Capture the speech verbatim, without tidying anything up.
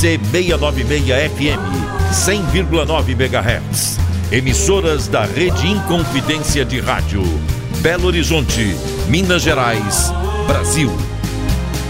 C seiscentos e noventa e seis F M, cem vírgula nove megahertz. Emissoras da Rede Inconfidência de Rádio. Belo Horizonte, Minas Gerais, Brasil.